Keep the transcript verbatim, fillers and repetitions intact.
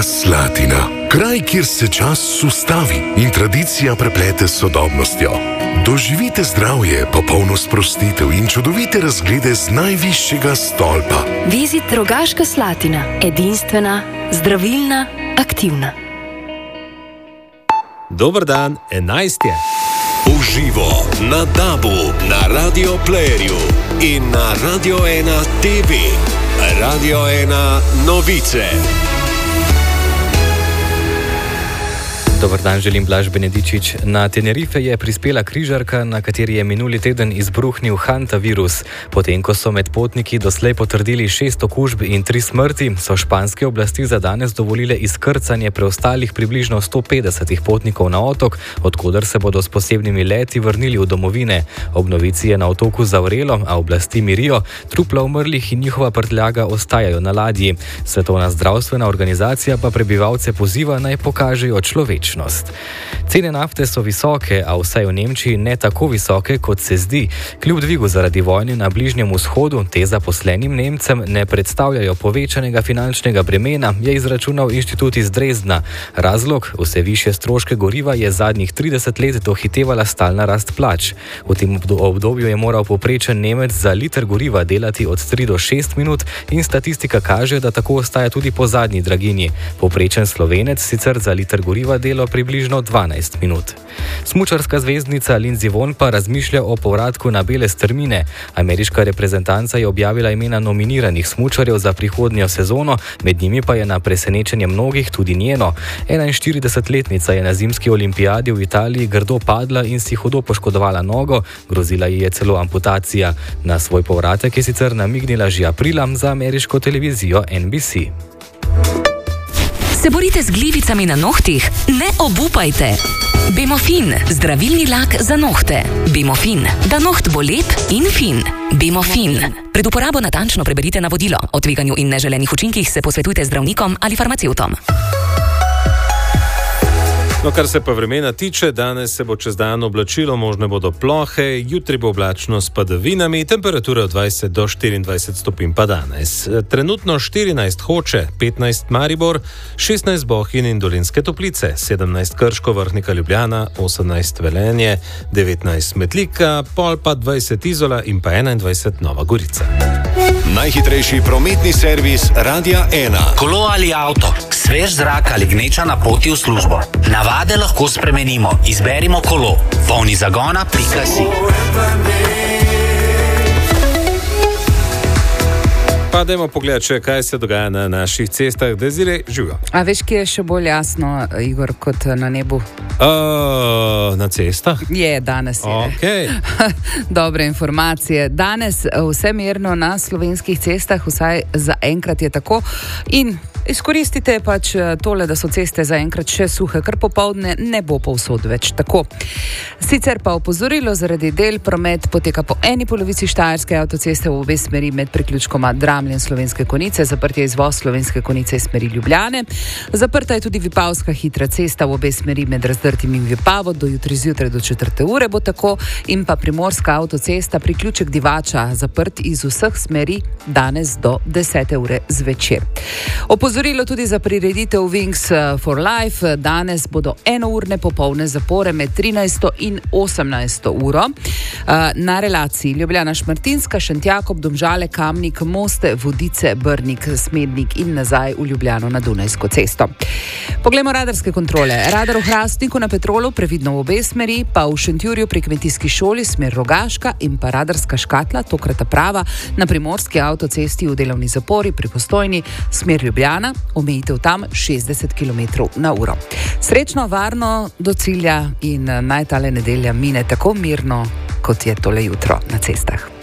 Slatina. Kraj, kjer se čas ustavi in tradicija preplete s sodobnostjo. Doživite zdravje, popolno sprostitev in čudovite razglede z najvišjega stolpa. Vizit Rogaška Slatina. Edinstvena, zdravilna, aktivna. Dober dan, enajst je. Uživo na Dabu, na Radio Playerju in na Radio ena T V. Radio ena novice. Dobar dan, želim Blaž Benedičič. Na Tenerife je prispela križarka, na kateri je minuli teden izbruhnil hantavirus. Potem, ko so med potniki doslej potrdili šest okužb in tri smrti, so španske oblasti za danes dovolile izkrcanje preostalih približno sto petdeset potnikov na otok, odkoder se bodo s posebnimi leti vrnili v domovine. Ob novici je na otoku zavrelo, a oblasti mirijo, trupla umrlih in njihova prtljaga ostajajo na ladji. Svetovna zdravstvena organizacija pa prebivalce poziva, naj pokažejo človečnost. Cene nafte so visoke, a vsaj v Nemčiji ne tako visoke, kot se zdi. Kljub dvigu zaradi vojne na Bližnjem vzhodu te zaposlenim Nemcem ne predstavljajo povečanega finančnega bremena, je izračunal inštitut iz Dresdna. Razlog, vse višje stroške goriva je zadnjih trideset let dohitevala stalna rast plač. V tem obdobju je moral povprečen Nemec za liter goriva delati od tri do šest minut in statistika kaže, da tako ostaja tudi po zadnji draginji. Povprečen Slovenec sicer za liter goriva dela približno dvanajst minut. Smučarska zvezdnica Lindsey Vonn pa razmišlja o povratku na bele strmine. Ameriška reprezentanca je objavila imena nominiranih smučarjev za prihodnjo sezono, med njimi pa je na presenečenje mnogih tudi njeno. enainštiridesetletnica je na zimski olimpijadi v Italiji grdo padla in si hudo poškodovala nogo, grozila ji je celo amputacija. Na svoj povratek je sicer namignila že aprila za ameriško televizijo N B C. Se borite z glivicami na nohtih? Ne obupajte! Bemofin, zdravilni lak za nohte. Bemofin, da noht bo lep in fin. Bemofin. Pred uporabo natančno preberite navodilo. O tveganju in neželenih učinkih se posvetujte z zdravnikom ali farmacevtom. No, kar se pa vremena tiče, danes se bo čez dan oblačilo, možne bodo plohe, jutri bo oblačno s padavinami, temperatura od dvajset do štiriindvajset stopinj pa danes. Trenutno štirinajst Hoče, petnajst Maribor, šestnajst Bohinj in Dolenjske Toplice, sedemnajst Krško, Vrhnika, Ljubljana, osemnajst Velenje, devetnajst Metlika, pol pa dvajset Izola in pa enaindvajset Nova Gorica. Najhitrejši prometni servis Radia ena. Kolo ali avto, svež zrak ali gneča na poti v službo. Navade lahko spremenimo. Izberimo kolo. Polni zagona pika si. Pa dajmo pogledati še, kaj se dogaja na naših cestah. Desiree, živijo. A veš, ki je še bolj jasno, Igor, kot na nebu? Uh, na cestah? Je, danes je. Okay. Dobre informacije. Danes vse mirno na slovenskih cestah, vsaj za enkrat je tako. In izkoristite pač tole, da so ceste za enkrat še suhe, kar popoldne ne bo povsod več tako. Sicer pa opozorilo, zaradi del promet poteka po eni polovici Štajerske avtoceste v obe smeri med priključkoma Dramlje in Slovenske Konjice, zaprt je izvoz Slovenske Konjice iz smeri Ljubljane. Zaprta je tudi Vipavska hitra cesta v obe smeri med Razdrtim in Vipavo, do jutri zjutraj do četrte ure bo tako, in pa Primorska avtocesta priključek Divača zaprt iz vseh smeri danes do desete ure zvečer. Opozorilo tudi za prireditev Wings for Life. Danes bodo enourne popoldne zapore med trinajsto in osemnajsto uro. Na relaciji Ljubljana-Šmartinska, Šentjakob, Domžale, Kamnik, Moste, Vodice, Brnik, Smednik in nazaj v Ljubljano na Dunajsko cesto. Poglejmo radarske kontrole. Radar v Hrastniku na Petrolu, previdno v obe smeri, pa v Šentjurju pri Kmetijski šoli, smer Rogaška, in pa radarska škatla, tokrat prava, na Primorski avtocesti v delovni zapori pri Postojni, smer Ljubljana, omejitev tam šestdeset kilometrov na uro. Srečno, varno do cilja in naj tale nedelja mine tako mirno, kot je tole jutro na cestah.